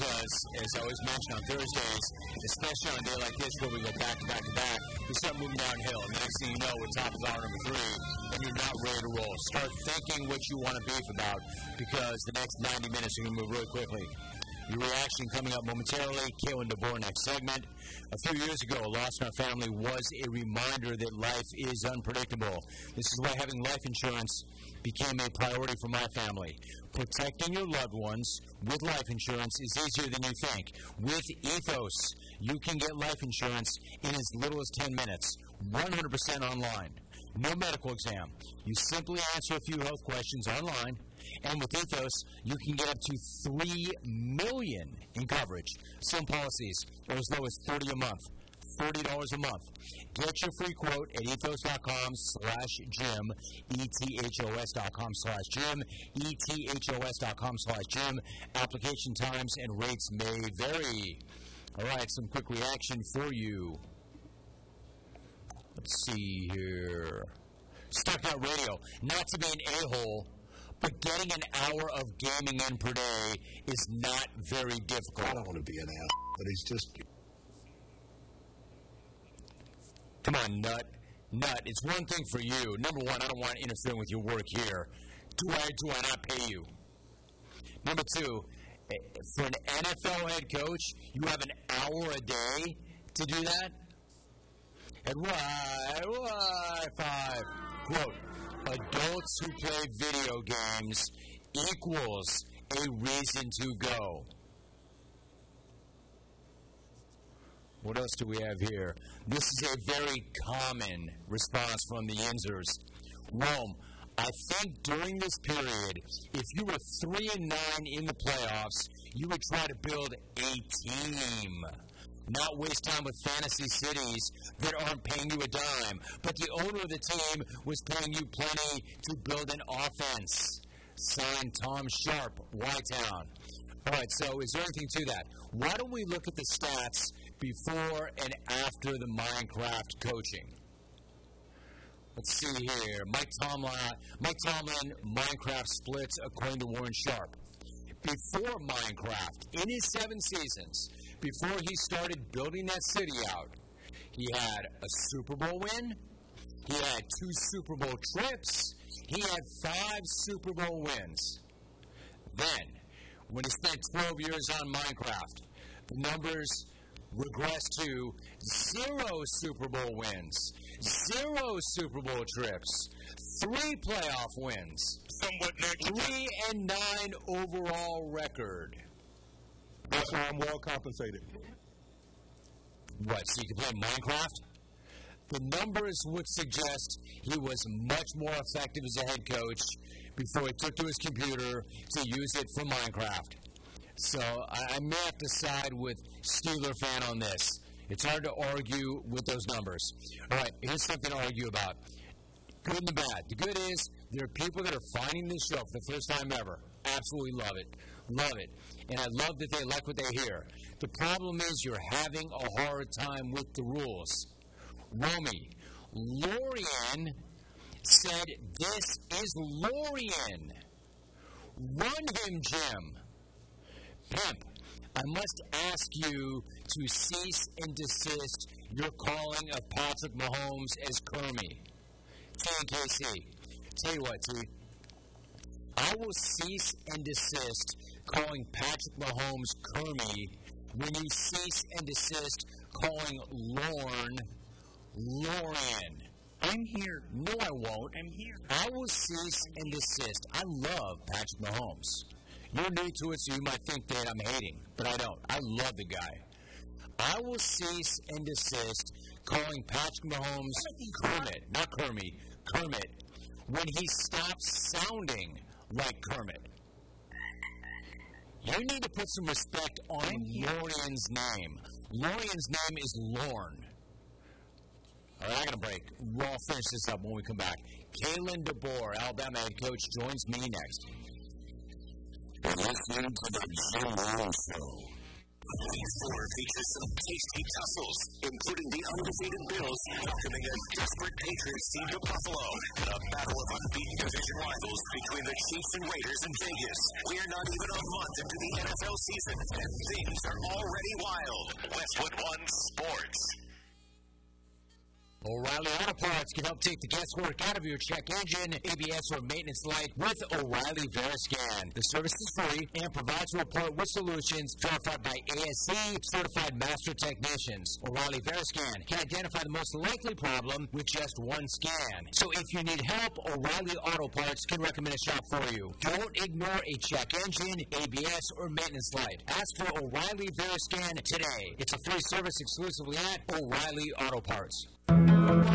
because, as I always mention on Thursdays, especially on a day like this where we go back to back to back, we start moving downhill. And the next thing you know, we're top of hour number 3, and you're not ready to roll. Start thinking what you want to beef about, because the next 90 minutes are going to move really quickly. Your reaction coming up momentarily. Kalen DeBoer, next segment. A few years ago, a loss in our family was a reminder that life is unpredictable. This is why having life insurance became a priority for my family. Protecting your loved ones with life insurance is easier than you think. With Ethos, you can get life insurance in as little as 10 minutes, 100% online. No medical exam. You simply answer a few health questions online, and with Ethos, you can get up to $3 million in coverage. Some policies are as low as $30 a month. $30 a month. Get your free quote at ethos.com/Jim, ethos.com/Jim, ethos.com/Jim. Application times and rates may vary. All right, some quick reaction for you. Let's see here. Stuck Out Radio. Not to be an a-hole, but getting an hour of gaming in per day is not very difficult. I don't want to be an ass, but he's just... Come on, Nut. It's one thing for you. Number one, I don't want interfering with your work here. Do I not pay you? Number two, for an NFL head coach, you have an hour a day to do that? And why? 5. Quote, adults who play video games equals a reason to go. What else do we have here? This is a very common response from the Yinzers. Rome, I think during this period, if you were 3-9 in the playoffs, you would try to build a team. Not waste time with fantasy cities that aren't paying you a dime. But the owner of the team was paying you plenty to build an offense. Signed Tom Sharp, Y-Town. All right, so is there anything to that? Why don't we look at the stats before and after the Minecraft coaching? Let's see here. Mike Tomlin, Minecraft splits according to Warren Sharp. Before Minecraft, in his 7 seasons, before he started building that city out, he had a Super Bowl win, he had 2 Super Bowl trips, he had 5 Super Bowl wins. Then, when he spent 12 years on Minecraft, the numbers regressed to 0 Super Bowl wins, 0 Super Bowl trips, 3 playoff wins, somewhat negative. 3-9 overall record. That's why I'm well compensated. What, so you can play Minecraft? The numbers would suggest he was much more effective as a head coach before he took to his computer to use it for Minecraft. So I may have to side with Steeler fan on this. It's hard to argue with those numbers. All right, here's something to argue about. Good and the bad. The good is there are people that are finding this show for the first time ever. Absolutely love it. Love it. And I love that they like what they hear. The problem is you're having a hard time with the rules. Romy, Lorian said this is Lorian. Run him, Jim. Pimp, I must ask you to cease and desist your calling of Patrick Mahomes as Kermie. T and KC. Tell you what, T. I will cease and desist calling Patrick Mahomes Kermie when you cease and desist calling Lorian. I'm here. No, I won't. I'm here. I will cease and desist. I love Patrick Mahomes. You're new to it, so you might think that I'm hating, but I don't. I love the guy. I will cease and desist calling Patrick Mahomes Kermit, not Kermie, Kermit, when he stops sounding like Kermit. You need to put some respect on Lorian's name. Lorian's name is Lorne. All right, I got a break. We'll finish this up when we come back. Kalen DeBoer, Alabama head coach, joins me next. You're listening to the Jim Rome Show. Week 4 features some tasty tussles, including the undefeated Bills welcoming a desperate Patriots team to Buffalo, and a battle of unbeaten division rivals between the Chiefs and Raiders in Vegas. We're not even a month into the NFL season, and things are already wild. Westwood One Sports. O'Reilly Auto Parts can help take the guesswork out of your check engine, ABS, or maintenance light with O'Reilly Veriscan. The service is free and provides a report with solutions verified by ASC certified master technicians. O'Reilly Veriscan can identify the most likely problem with just one scan. So if you need help, O'Reilly Auto Parts can recommend a shop for you. Don't ignore a check engine, ABS, or maintenance light. Ask for O'Reilly Veriscan today. It's a free service exclusively at O'Reilly Auto Parts.